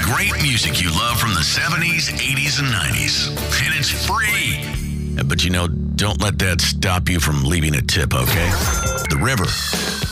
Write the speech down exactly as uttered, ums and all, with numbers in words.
great music you love from the seventies, eighties, and nineties. And it's free. But you know, don't let that stop you from leaving a tip, okay? The River.